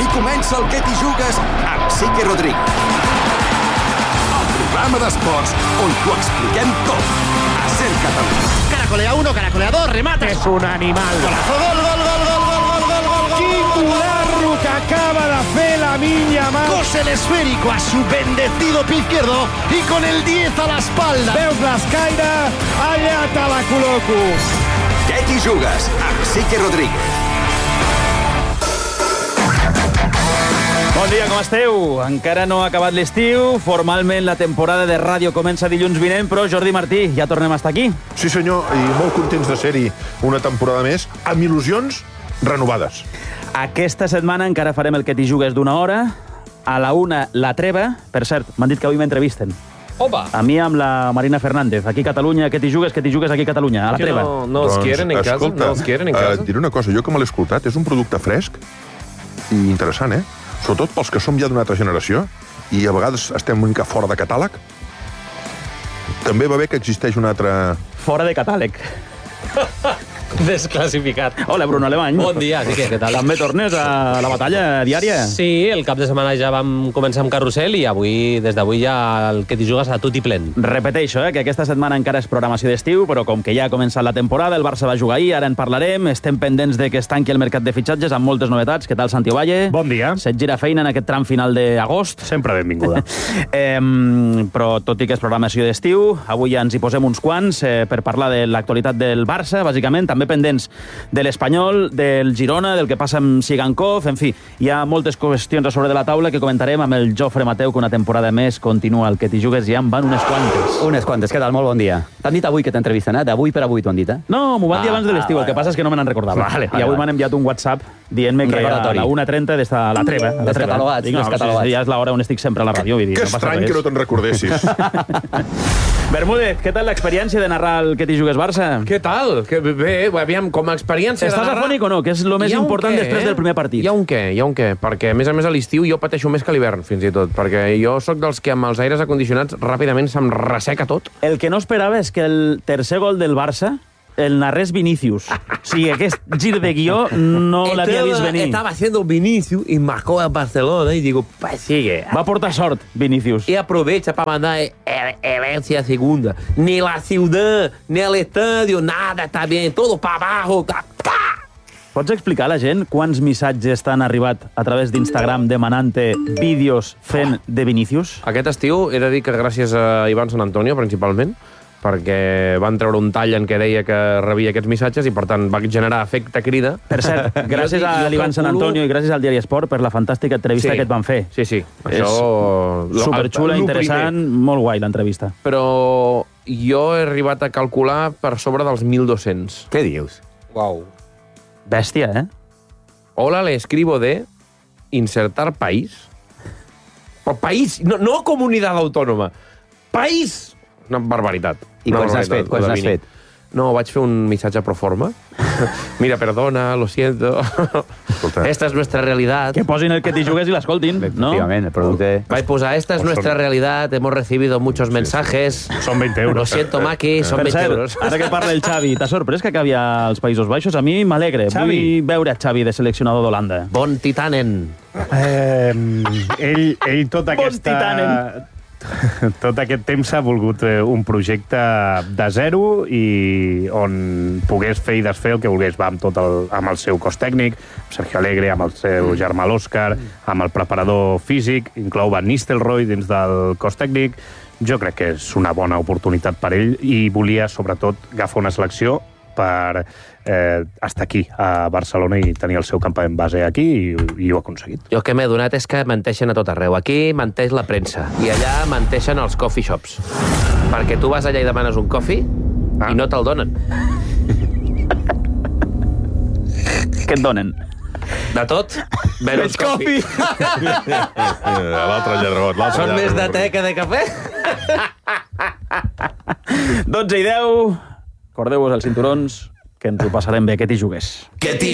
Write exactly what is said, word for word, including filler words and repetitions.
comença el Que t'hi jugues amb Sique Rodríguez. El programa d'esports on t'ho expliquem tot. A Ser Catalunya. Caracolea uno, caracolea dos, remate. És un animal. Golazo, gol, gol, gol, gol, gol, gol, gol, gol, gol. Quin guarro que acaba de fer Lamine Yamal. Cose el esférico a su bendecido pie izquierdo y con el diez a la espalda. Veus l'escaire? Allà te la col·loco. Que t'hi jugues amb Sique Rodríguez. Bon dia, com esteu? Encara no ha acabat l'estiu, formalment la temporada de ràdio comença dilluns vinent, però Jordi Martí, ja tornem a estar aquí. Sí senyor, i molt contents de ser-hi una temporada més, amb il·lusions renovades. Aquesta setmana encara farem el Que t'hi jugues d'una hora, a la una la treva, per cert, m'han dit que avui m'entrevisten. Opa. A mi amb la Marina Fernández, aquí a Catalunya, Que t'hi jugues, que t'hi jugues aquí a Catalunya, a la Que treva. no, no els quieren en casa? escolta, No els quieren en eh, casa? et diré una cosa, jo que me l'he escoltat, és un producte fresc i interessant, eh? Sobretot pels que som ja d'una altra generació i a vegades estem una mica fora de catàleg. També va bé que existeix un altre... Fora de catàleg. Desclassificat. Hola, Bruno Alemany. Bon dia, Sique, què tal? També tornes a la batalla diària? Sí, el cap de setmana ja vam començar amb carrusel i avui, des d'avui ja el Que t'hi jugues a tot i plen. Repeteixo, eh, que aquesta setmana encara és programació d'estiu, però com que ja ha començat la temporada, el Barça va jugar ahir, ara en parlarem, estem pendents de que es tanqui el mercat de fitxatges amb moltes novetats. Què tal, Santi Ovalle? Bon dia. Se't gira feina en aquest tram final d'agost. Sempre benvinguda. eh, però tot i que és programació d'estiu, avui ja ens hi posem uns quants eh, per parlar de l'actualitat del Barça, bàsicament, també pendents de l'Espanyol, del Girona, del que passa amb Sigankov, en fi, hi ha moltes qüestions a sobre de la taula que comentarem amb el Jofre Mateu, que una temporada més continua el Que t'hi jugues i ja en van unes quantes. Unes quantes, què tal? Molt bon dia. T'han dit avui que t'entrevisten, eh? D'avui per avui t'ho han dit, eh? No, m'ho van dir Ah, abans de l'estiu, ah, el que passa és que no me n'han recordat. Vale, vale, I avui vale. m'han enviat un WhatsApp dient-me Un que a recordatori. la una trenta des de la treva. a la treva. Descatalogats, Dic, no, descatalogats. sí, ja és l'hora on estic sempre a la ràdio. Vull dir, Que no passa estrany res. que no te'n recordessis. Bermúdez, què tal l'experiència de narrar el Que t'hi jugues Barça? Què tal? Que bé, aviam, com a experiència Estàs de narrar... afònic o no? Que és el més Hi ha un important què, després eh? del primer partit. Hi ha un què, hi ha un què, perquè a més a més a l'estiu jo pateixo més que a l'hivern, fins i tot, perquè jo sóc dels que amb els aires acondicionats ràpidament se'm resseca tot. El que no esperava és que el tercer gol del Barça el narrés Vinícius. O sigui, aquest gir de guió no l'havia vist venir. Estaba haciendo Vinicius y marcó a Barcelona y digo, pues sigue. Va portar sort, Vinícius. Y aprovecha para mandar her- herencia segunda. Ni la ciudad, ni el estadio, nada está bien. Todo para abajo. Ta- ta. Pots explicar a la gent quants missatges t'han arribat a través d'Instagram demanant-te vídeos fent de Vinícius? Aquest estiu he de dir que gràcies a Ivan San Antonio, principalment, perquè van treure un tall en què deia que rebia aquests missatges i, per tant, va generar efecte crida. Per cert, gràcies Jo- a jo l'Ivan San calculo- Antonio i gràcies al Diari Esport per la fantàstica entrevista que et van fer. Sí, sí. És Això... superxula, el- el interessant, primer. molt guai l'entrevista. Però jo he arribat a calcular per sobre dels mil dos-cents. Què dius? Uau. Bèstia, eh? Hola, le escribo de insertar país. Però país, no, no comunitat autònoma. País! Una barbaritat. I Una quants n'has barbaritat, fet? Quants lo de n'has Vini. fet? No, vaig fer un missatge pro forma. Mira, perdona, lo siento. Escolta. Esta es nuestra realidad. Que posin el Que t'hi jugues i l'escoltin, no? Efectivament, el producte... Vaig posar, esta es nuestra realidad, hemos recibido muchos mensajes. Són veinte Lo euros. siento, Maki, son Per veinte cert, euros. ara que parla el Xavi, t'ha sorprès que acabi als Països Baixos? A mi m'alegra. Xavi. Vull veure a Xavi de seleccionador d'Holanda. Bon titanen. Eh, ell, ell tot aquesta... titanen. Tot aquest temps s'ha volgut eh, un projecte de zero i on pogués fer i desfer el que volgués. Va amb tot el, amb el seu cos tècnic, amb Sergio Alegre, amb el seu germà l'Òscar, amb el preparador físic, inclou Van Nistelrooy dins del cos tècnic. Jo crec que és una bona oportunitat per ell i volia, sobretot, agafar una selecció per eh, estar aquí, a Barcelona, i tenir el seu campament base aquí, i, i ho ha aconseguit. Jo el que m'he donat és que menteixen a tot arreu. Aquí menteix la premsa i allà menteixen els coffee shops. Perquè tu vas allà i demanes un coffee Ah. i no te'l donen. Què et donen? De tot, menys coffee. L'altre lladregot, l'altre Són més de lladregot. te que de cafè? dotze i deu. Acordeu-vos els cinturons, que ens ho passarem bé. Que t'hi jugues. Que t'hi